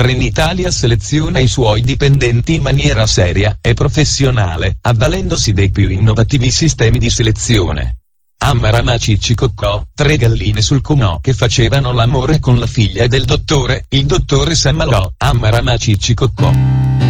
Trenitalia seleziona i suoi dipendenti in maniera seria e professionale, avvalendosi dei più innovativi sistemi di selezione. A Maranaci Cicoccò, 3 galline sul Cunò che facevano l'amore con la figlia del dottore, il dottore s'ammalò. A Maranaci Cicoccò.